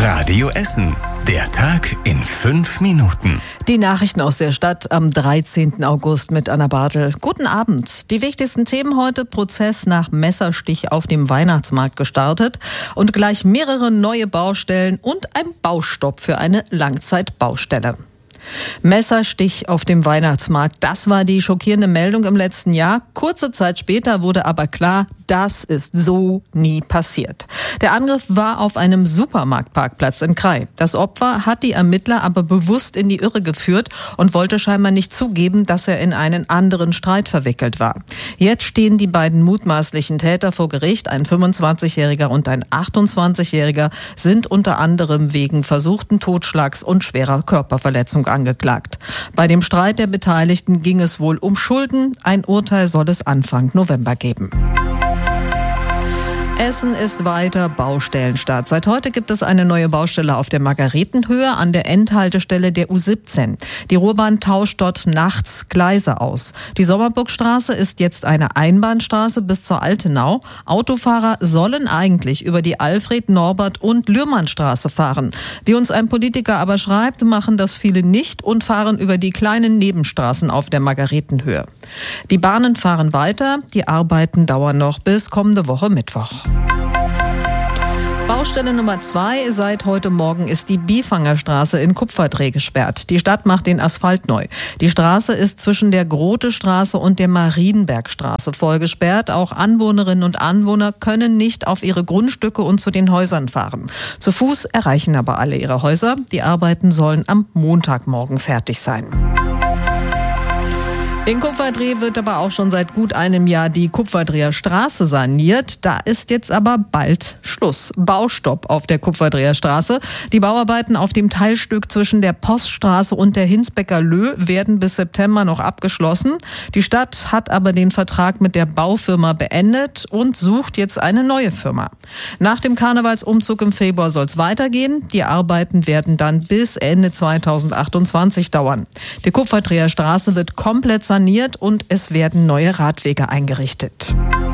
Radio Essen. Der Tag in 5 Minuten. Die Nachrichten aus der Stadt am 13. August mit Anna Bartel. Guten Abend. Die wichtigsten Themen heute: Prozess nach Messerstich auf dem Weihnachtsmarkt gestartet und gleich mehrere neue Baustellen und ein Baustopp für eine Langzeitbaustelle. Messerstich auf dem Weihnachtsmarkt, das war die schockierende Meldung im letzten Jahr. Kurze Zeit später wurde aber klar, das ist so nie passiert. Der Angriff war auf einem Supermarktparkplatz in Krai. Das Opfer hat die Ermittler aber bewusst in die Irre geführt und wollte scheinbar nicht zugeben, dass er in einen anderen Streit verwickelt war. Jetzt stehen die beiden mutmaßlichen Täter vor Gericht. Ein 25-Jähriger und ein 28-Jähriger sind unter anderem wegen versuchten Totschlags und schwerer Körperverletzung angeklagt. Bei dem Streit der Beteiligten ging es wohl um Schulden. Ein Urteil soll es Anfang November geben. Essen ist weiter Baustellenstadt. Seit heute gibt es eine neue Baustelle auf der Margaretenhöhe an der Endhaltestelle der U17. Die Ruhrbahn tauscht dort nachts Gleise aus. Die Sommerburgstraße ist jetzt eine Einbahnstraße bis zur Altenau. Autofahrer sollen eigentlich über die Alfred-, Norbert- und Lührmannstraße fahren. Wie uns ein Politiker aber schreibt, machen das viele nicht und fahren über die kleinen Nebenstraßen auf der Margaretenhöhe. Die Bahnen fahren weiter. Die Arbeiten dauern noch bis kommende Woche Mittwoch. Baustelle Nummer 2. Seit heute Morgen ist die Bifangerstraße in Kupferdreh gesperrt. Die Stadt macht den Asphalt neu. Die Straße ist zwischen der Grote-Straße und der Marienbergstraße voll gesperrt. Auch Anwohnerinnen und Anwohner können nicht auf ihre Grundstücke und zu den Häusern fahren. Zu Fuß erreichen aber alle ihre Häuser. Die Arbeiten sollen am Montagmorgen fertig sein. In Kupferdreh wird aber auch schon seit gut einem Jahr die Kupferdreher Straße saniert. Da ist jetzt aber bald Schluss. Baustopp auf der Kupferdreher Straße. Die Bauarbeiten auf dem Teilstück zwischen der Poststraße und der Hinsbecker Löh werden bis September noch abgeschlossen. Die Stadt hat aber den Vertrag mit der Baufirma beendet und sucht jetzt eine neue Firma. Nach dem Karnevalsumzug im Februar soll es weitergehen. Die Arbeiten werden dann bis Ende 2028 dauern. Die Kupferdreher Straße wird komplett saniert und es werden neue Radwege eingerichtet.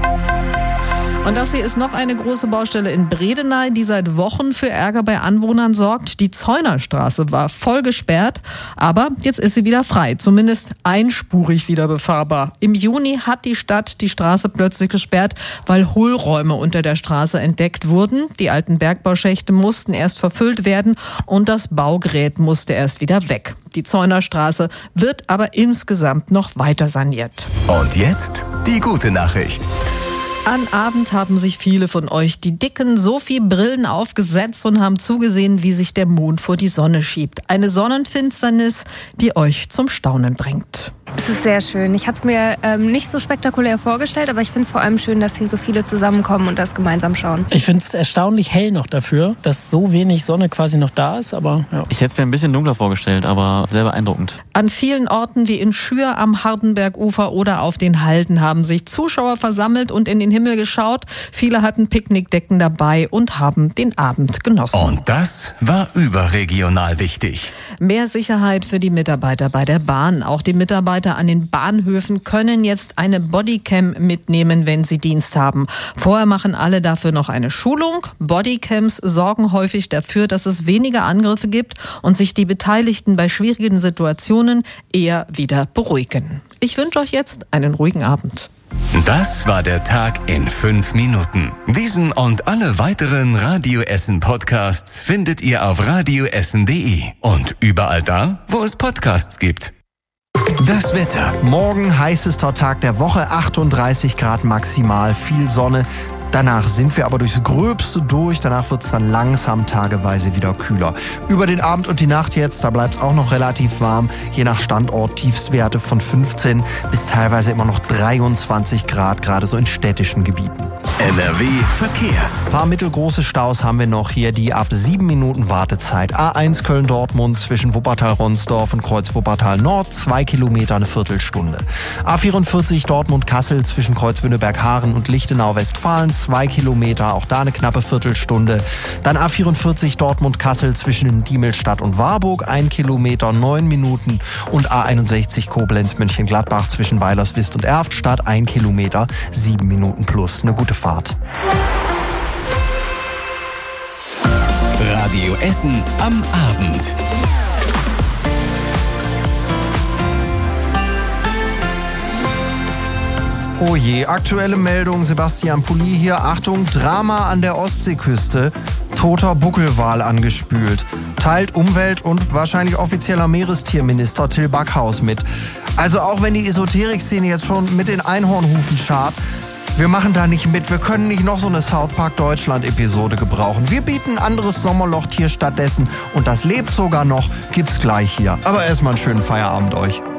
Und das hier ist noch eine große Baustelle in Bredeney, die seit Wochen für Ärger bei Anwohnern sorgt. Die Zeunerstraße war voll gesperrt, aber jetzt ist sie wieder frei, zumindest einspurig wieder befahrbar. Im Juni hat die Stadt die Straße plötzlich gesperrt, weil Hohlräume unter der Straße entdeckt wurden. Die alten Bergbauschächte mussten erst verfüllt werden und das Baugerät musste erst wieder weg. Die Zeunerstraße wird aber insgesamt noch weiter saniert. Und jetzt die gute Nachricht. An Abend haben sich viele von euch die dicken Sophie-Brillen aufgesetzt und haben zugesehen, wie sich der Mond vor die Sonne schiebt. Eine Sonnenfinsternis, die euch zum Staunen bringt. Es ist sehr schön. Ich hatte es mir nicht so spektakulär vorgestellt, aber ich finde es vor allem schön, dass hier so viele zusammenkommen und das gemeinsam schauen. Ich finde es erstaunlich hell noch dafür, dass so wenig Sonne quasi noch da ist, aber ja. Ich hätte es mir ein bisschen dunkler vorgestellt, aber sehr beeindruckend. An vielen Orten wie in Schür am Hardenbergufer oder auf den Halden haben sich Zuschauer versammelt und in den Himmel geschaut. Viele hatten Picknickdecken dabei und haben den Abend genossen. Und das war überregional wichtig. Mehr Sicherheit für die Mitarbeiter bei der Bahn. Auch die Mitarbeiter an den Bahnhöfen können jetzt eine Bodycam mitnehmen, wenn sie Dienst haben. Vorher machen alle dafür noch eine Schulung. Bodycams sorgen häufig dafür, dass es weniger Angriffe gibt und sich die Beteiligten bei schwierigen Situationen eher wieder beruhigen. Ich wünsche euch jetzt einen ruhigen Abend. Das war der Tag in 5 Minuten. Diesen und alle weiteren Radio Essen Podcasts findet ihr auf radioessen.de und überall da, wo es Podcasts gibt. Das Wetter. Morgen heißester Tag der Woche, 38 Grad maximal, viel Sonne. Danach sind wir aber durchs Gröbste durch. Danach wird es dann langsam tageweise wieder kühler. Über den Abend und die Nacht jetzt, da bleibt es auch noch relativ warm. Je nach Standort Tiefstwerte von 15 bis teilweise immer noch 23 Grad, gerade so in städtischen Gebieten. NRW Verkehr. Ein paar mittelgroße Staus haben wir noch hier, die ab 7 Minuten Wartezeit. A1 Köln-Dortmund zwischen Wuppertal-Ronsdorf und Kreuz Wuppertal-Nord, 2 Kilometer, eine Viertelstunde. A44 Dortmund-Kassel zwischen Kreuz Wünnenberg-Haaren und Lichtenau-Westfalen, 2 Kilometer, auch da eine knappe Viertelstunde. Dann A44 Dortmund-Kassel zwischen Diemelstadt und Warburg, 1 Kilometer, 9 Minuten. Und A61 Koblenz-Mönchengladbach zwischen Weilerswist und Erftstadt, 1 Kilometer, 7 Minuten plus. Eine gute Fahrt. Radio Essen am Abend. Oh je, aktuelle Meldung, Sebastian Pulli hier. Achtung, Drama an der Ostseeküste. Toter Buckelwal angespült. Teilt Umwelt- und wahrscheinlich offizieller Meerestierminister Till Backhaus mit. Also auch wenn die Esoterik-Szene jetzt schon mit den Einhornhufen scharrt, wir machen da nicht mit. Wir können nicht noch so eine South Park Deutschland-Episode gebrauchen. Wir bieten ein anderes Sommerlochtier stattdessen. Und das lebt sogar noch, gibt's gleich hier. Aber erstmal einen schönen Feierabend euch.